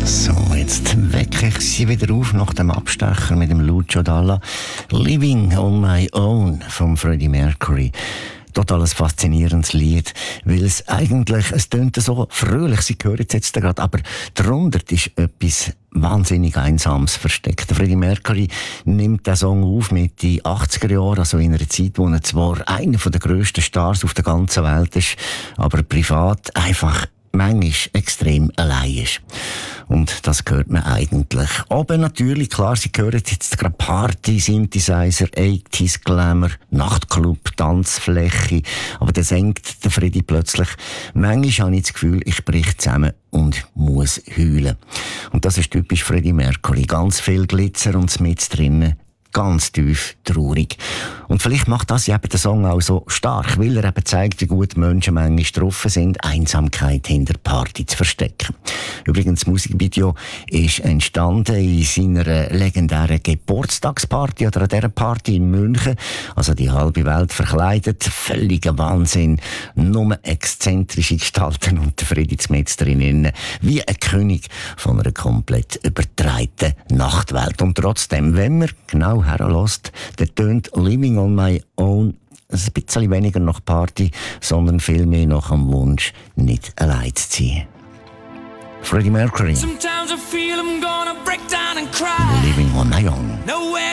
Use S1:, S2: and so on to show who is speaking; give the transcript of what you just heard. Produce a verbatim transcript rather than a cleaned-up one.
S1: So, jetzt wecke ich sie wieder auf nach dem Abstecher mit dem Lucio Dalla. Living on my own von Freddie Mercury. Total ein faszinierendes Lied, weil es eigentlich, es tönt so fröhlich, Sie hören es jetzt gerade, aber darunter ist etwas wahnsinnig Einsames versteckt. Freddie Mercury nimmt den Song auf mit den achtziger Jahren, also in einer Zeit, wo er zwar einer der grössten Stars auf der ganzen Welt ist, aber privat einfach manchmal extrem allein ist. Und das hört man eigentlich. Aber natürlich, klar, Sie hören jetzt gerade Party, Synthesizer, achtziger Glamour, Nachtclub, Tanzfläche. Aber dann senkt der Freddy plötzlich. Manchmal habe ich das Gefühl, ich brich zusammen und muss heulen. Und das ist typisch Freddie Mercury. Ganz viel Glitzer und mit drinnen. Ganz tief traurig. Und vielleicht macht das eben den Song auch so stark, weil er eben zeigt, wie gut Menschen manchmal getroffen sind, Einsamkeit hinter Party zu verstecken. Übrigens, das Musikvideo ist entstanden in seiner legendären Geburtstagsparty oder an dieser Party in München. Also die halbe Welt verkleidet, völliger Wahnsinn, nur exzentrische Gestalten und der Freddy mit drinnen, wie ein König von einer komplett übertreiten Nachtwelt. Und trotzdem, wenn man genau herlässt, der tönt Living on my own ein bisschen weniger nach Party, sondern viel mehr nach dem Wunsch, nicht allein zu sein. Freddie Mercury.
S2: Sometimes I feel I'm gonna break down and cry.
S1: Living on my own.
S2: Nowhere